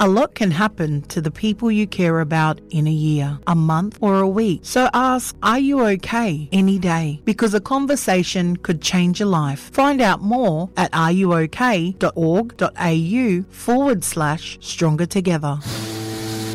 A lot can happen to the people you care about in a year, a month, or a week. So ask, are you okay any day? Because a conversation could change your life. Find out more at areyouok.org.au/stronger together.